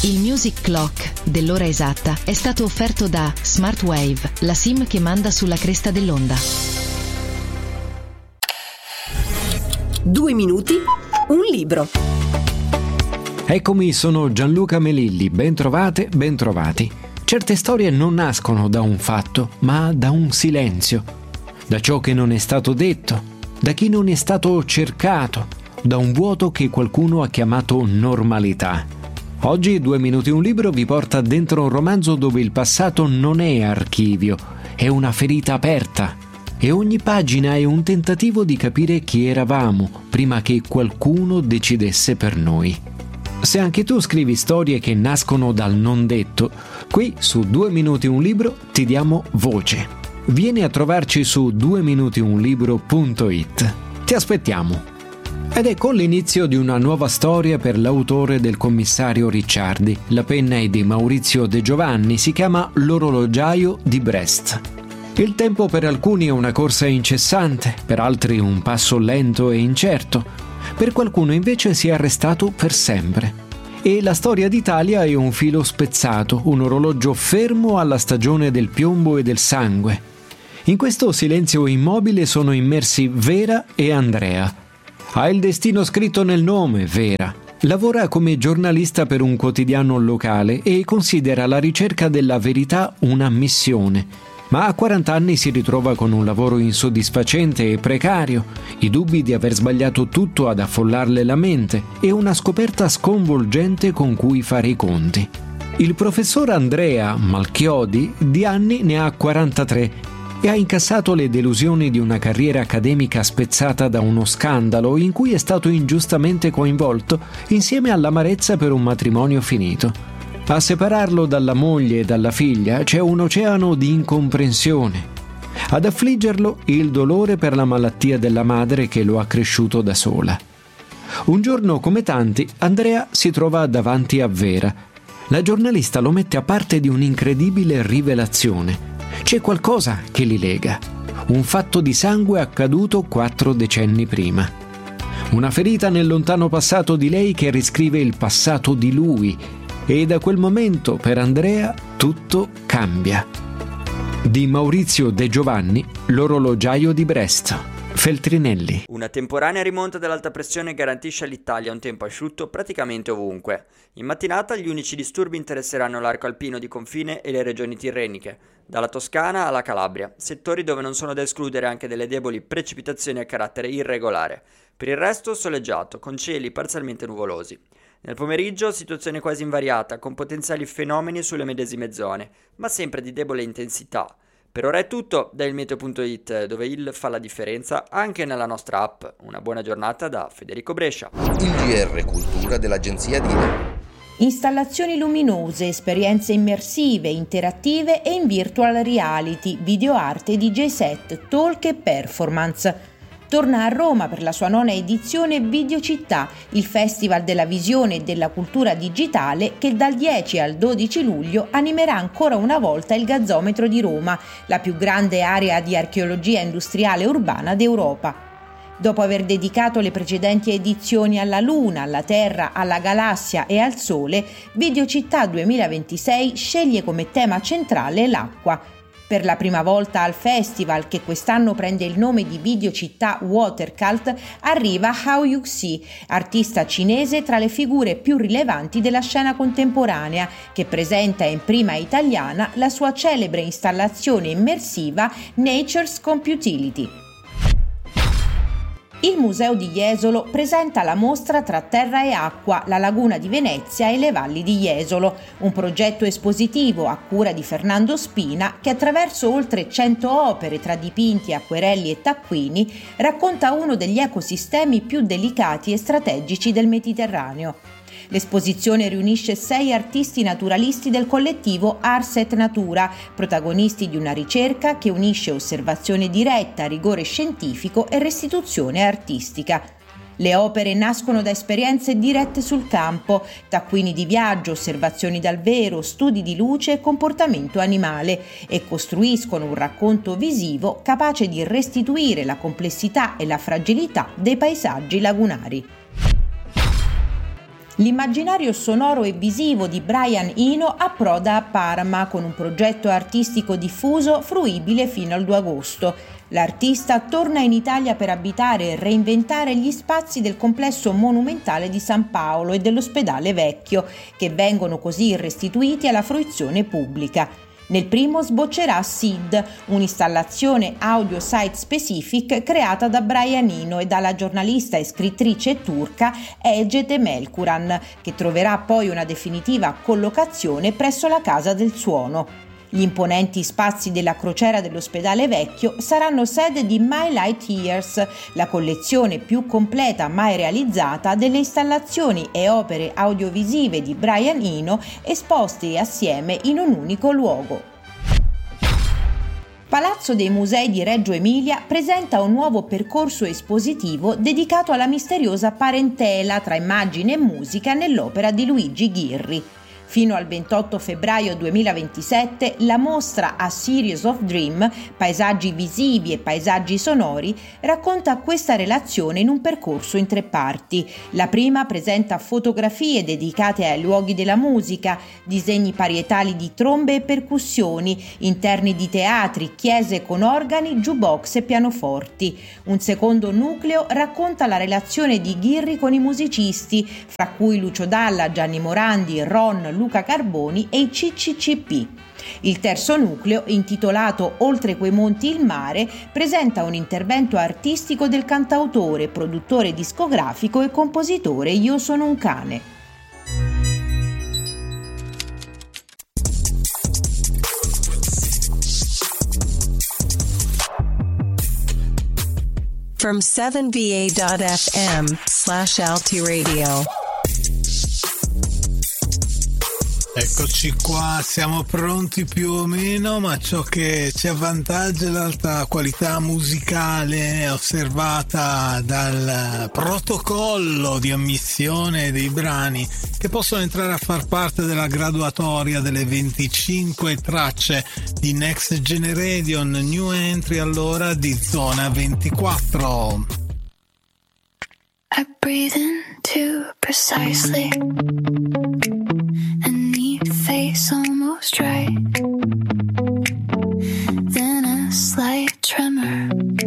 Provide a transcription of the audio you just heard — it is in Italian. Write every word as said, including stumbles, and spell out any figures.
Il Music Clock dell'ora esatta è stato offerto da Smartwave, la SIM che manda sulla cresta dell'onda. Due minuti, un libro. Eccomi, sono Gianluca Melilli, ben trovate, ben trovati. Certe storie non nascono da un fatto, ma da un silenzio, da ciò che non è stato detto, da chi non è stato cercato, da un vuoto che qualcuno ha chiamato normalità. Oggi Due minuti un libro vi porta dentro un romanzo dove il passato non è archivio, è una ferita aperta e ogni pagina è un tentativo di capire chi eravamo prima che qualcuno decidesse per noi. Se anche tu scrivi storie che nascono dal non detto, qui su Due minuti un libro ti diamo voce. Vieni a trovarci su due minuti un libro punto it. Ti aspettiamo. Ed ecco l'inizio di una nuova storia per l'autore del commissario Ricciardi. La penna è di Maurizio De Giovanni, si chiama L'orologiaio di Brest. Il tempo per alcuni è una corsa incessante, per altri un passo lento e incerto, per qualcuno invece si è arrestato per sempre. E la storia d'Italia è un filo spezzato, un orologio fermo alla stagione del piombo e del sangue. In questo silenzio immobile sono immersi Vera e Andrea. Ha il destino scritto nel nome, Vera. Lavora come giornalista per un quotidiano locale e considera la ricerca della verità una missione. Ma a quaranta anni si ritrova con un lavoro insoddisfacente e precario, i dubbi di aver sbagliato tutto ad affollarle la mente e una scoperta sconvolgente con cui fare i conti. Il professor Andrea Malchiodi di anni ne ha quarantatré e ha incassato le delusioni di una carriera accademica spezzata da uno scandalo in cui è stato ingiustamente coinvolto insieme all'amarezza per un matrimonio finito. A separarlo dalla moglie e dalla figlia c'è un oceano di incomprensione. Ad affliggerlo il dolore per la malattia della madre che lo ha cresciuto da sola. Un giorno, come tanti, Andrea si trova davanti a Vera. La giornalista lo mette a parte di un'incredibile rivelazione. C'è qualcosa che li lega, un fatto di sangue accaduto quattro decenni prima. Una ferita nel lontano passato di lei che riscrive il passato di lui e da quel momento per Andrea tutto cambia. Di Maurizio De Giovanni, L'orologiaio di Brest. Feltrinelli. Una temporanea rimonta dell'alta pressione garantisce all'Italia un tempo asciutto praticamente ovunque. In mattinata gli unici disturbi interesseranno l'arco alpino di confine e le regioni tirreniche, dalla Toscana alla Calabria, settori dove non sono da escludere anche delle deboli precipitazioni a carattere irregolare. Per il resto soleggiato, con cieli parzialmente nuvolosi. Nel pomeriggio situazione quasi invariata, con potenziali fenomeni sulle medesime zone, ma sempre di debole intensità. Per ora è tutto da il meteo punto it, dove il fa la differenza anche nella nostra app. Una buona giornata da Federico Brescia. Il G R Cultura dell'agenzia Dina. Installazioni luminose, esperienze immersive, interattive e in virtual reality, videoarte, D J set, talk e performance. Torna a Roma per la sua nona edizione Videocittà, il festival della visione e della cultura digitale che dal dieci al dodici luglio animerà ancora una volta il Gazzometro di Roma, la più grande area di archeologia industriale urbana d'Europa. Dopo aver dedicato le precedenti edizioni alla Luna, alla Terra, alla Galassia e al Sole, Videocittà duemilaventisei sceglie come tema centrale l'acqua. Per la prima volta al festival, che quest'anno prende il nome di Videocittà Watercult, arriva Hao Yuxi, artista cinese tra le figure più rilevanti della scena contemporanea, che presenta in prima italiana la sua celebre installazione immersiva Nature's Computility. Il Museo di Jesolo presenta la mostra Tra terra e acqua, la laguna di Venezia e le valli di Jesolo, un progetto espositivo a cura di Fernando Spina che attraverso oltre cento opere tra dipinti, acquerelli e taccuini racconta uno degli ecosistemi più delicati e strategici del Mediterraneo. L'esposizione riunisce sei artisti naturalisti del collettivo Ars et Natura, protagonisti di una ricerca che unisce osservazione diretta, rigore scientifico e restituzione artistica. Le opere nascono da esperienze dirette sul campo, taccuini di viaggio, osservazioni dal vero, studi di luce e comportamento animale e costruiscono un racconto visivo capace di restituire la complessità e la fragilità dei paesaggi lagunari. L'immaginario sonoro e visivo di Brian Eno approda a Parma con un progetto artistico diffuso fruibile fino al due agosto. L'artista torna in Italia per abitare e reinventare gli spazi del complesso monumentale di San Paolo e dell'Ospedale Vecchio, che vengono così restituiti alla fruizione pubblica. Nel primo sboccerà Sid, un'installazione audio site specific creata da Brian Eno e dalla giornalista e scrittrice turca Ece Demelkuran, che troverà poi una definitiva collocazione presso la Casa del Suono. Gli imponenti spazi della crociera dell'Ospedale Vecchio saranno sede di My Light Years, la collezione più completa mai realizzata delle installazioni e opere audiovisive di Brian Eno esposte assieme in un unico luogo. Palazzo dei Musei di Reggio Emilia presenta un nuovo percorso espositivo dedicato alla misteriosa parentela tra immagine e musica nell'opera di Luigi Ghirri. Fino al ventotto febbraio duemilaventisette la mostra A Series of Dream, paesaggi visivi e paesaggi sonori, racconta questa relazione in un percorso in tre parti. La prima presenta fotografie dedicate ai luoghi della musica, disegni parietali di trombe e percussioni, interni di teatri, chiese con organi, jukebox e pianoforti. Un secondo nucleo racconta la relazione di Ghirri con i musicisti, fra cui Lucio Dalla, Gianni Morandi, Ron, Luca Carboni e i C C C P. Il terzo nucleo, intitolato Oltre quei monti il mare, presenta un intervento artistico del cantautore, produttore discografico e compositore Io sono un cane. From seven v a dot f m slash Alti Radio. Eccoci qua, siamo pronti più o meno, ma ciò che ci avvantaggia è l'alta qualità musicale osservata dal protocollo di ammissione dei brani che possono entrare a far parte della graduatoria delle venticinque tracce di Next Generation New Entry, allora di Zona ventiquattro. I breathe in too precisely.